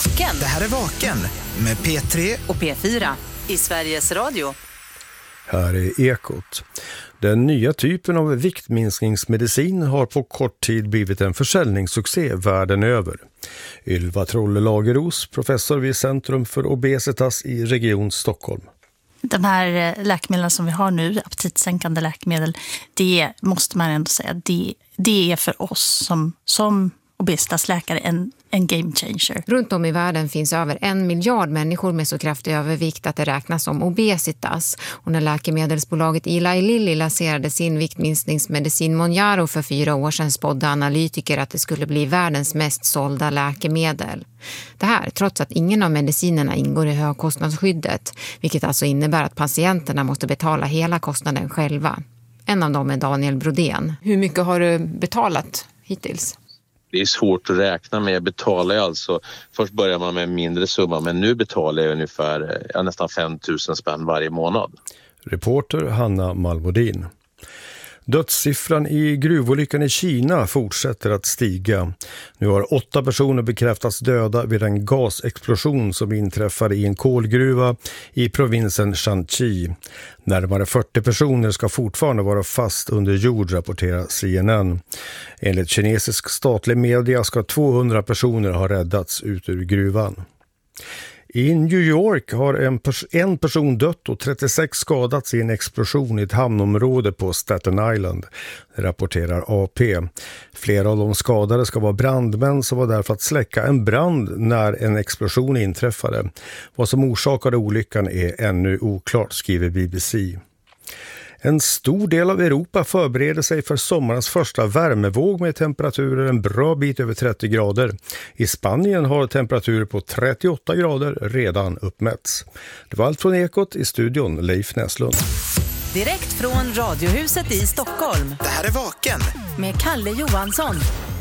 Vaken. Det här är Vaken med P3 och P4 i Sveriges Radio. Här är Ekot. Den nya typen av viktminskningsmedicin har på kort tid blivit en försäljningssuccé världen över. Ylva Trolle-Lageros, professor vid Centrum för Obesitas i Region Stockholm. De här läkemedlen som vi har nu, aptitsänkande läkemedel, det måste man ändå säga, det är för oss som obesitasläkare en game changer. Runt om i världen finns över 1 miljard människor med så kraftig övervikt att det räknas som obesitas. Och när läkemedelsbolaget Eli Lilly lanserade sin viktminskningsmedicin Mounjaro för 4 år sedan spådde analytiker att det skulle bli världens mest sålda läkemedel. Det här trots att ingen av medicinerna ingår i högkostnadsskyddet, vilket alltså innebär att patienterna måste betala hela kostnaden själva. En av dem är Daniel Brodén. Hur mycket har du betalat hittills? Det är svårt att räkna med. Jag betalar alltså, först börjar man med en mindre summa, men nu betalar jag ungefär nästan 5 000 spänn varje månad. Reporter Hanna Malmodin. Dödssiffran i gruvolyckan i Kina fortsätter att stiga. Nu har 8 personer bekräftats döda vid en gasexplosion som inträffade i en kolgruva i provinsen Shanxi. Närmare 40 personer ska fortfarande vara fast under jord, rapporterar CNN. Enligt kinesisk statlig media ska 200 personer ha räddats ut ur gruvan. I New York har en person dött och 36 skadats i en explosion i ett hamnområde på Staten Island, rapporterar AP. Flera av de skadade ska vara brandmän som var där för att släcka en brand när en explosion inträffade. Vad som orsakade olyckan är ännu oklart, skriver BBC. En stor del av Europa förbereder sig för sommarens första värmevåg med temperaturer en bra bit över 30 grader. I Spanien har temperaturer på 38 grader redan uppmätts. Det var allt från Ekot, i studion Leif Näslund. Direkt från Radiohuset i Stockholm. Det här är Vaken med Kalle Johansson.